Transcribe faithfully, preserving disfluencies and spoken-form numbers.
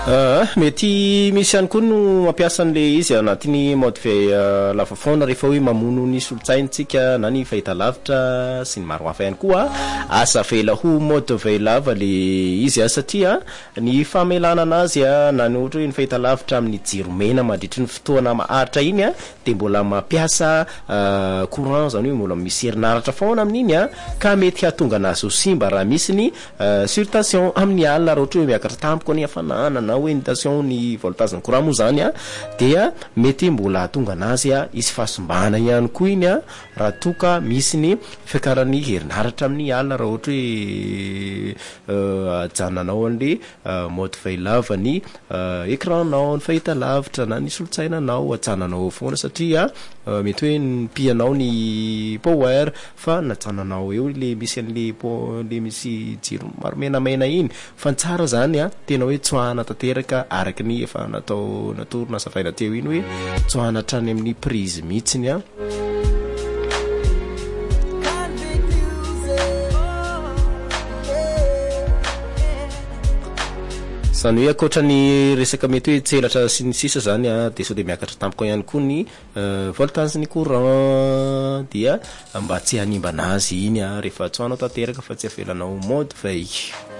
Ah, mety misy ihany koa no mampiasa an'le izy anatin'ny mode veille lava foana rehefa hoe mamono ny solotsaintsika na ny fahitalavitra sy ny maro hafa ihany koa asa vela ho mode veille lava le izy satria ny famelana anazy na ny ohatra hoe ny fahitalavitra amin'ny jiro mena mandritry ny fotoana maharitra iny dia mbola mampiasa courant zany hoe mbola misy herinaratra foana amin'iny ka mety hahatonga anazy ho simba raha misy ny surtension amin'ny alina raha ohatra hoe miakatra tampoka ny hafanana na hoe ny tension ny voltage ny courant moa zany dia mety mbola tonga anazy isy fahasombana ihany koa iny raha toka misy ny fiakaran'ny herinaratra amin'ny alina raha ohatra hoe ajanonao an'le mode veille lava ny écranao ny fahitalavitra na ny solotsainanao ajanonao foana satria mety hoe pianao ny power fa najanonao eo le misy an'le le misy jiro maro menamena iny fa tsara zany tena hoe tsoahana tanteraka araky ny efa natao natorona safaina teo iny hoe tsoahana hatrany amin'ny prise mihitsiny a zany hoe akoatra ny resaka mety hoe tselatra sy ny sisa zany dia sao dia miakatra tampoka ihany koa ny voltage ny courant dia mba tsy hanimba anazy iny rehefa tsoahana tanteraka fa tsy afelanao mode veille.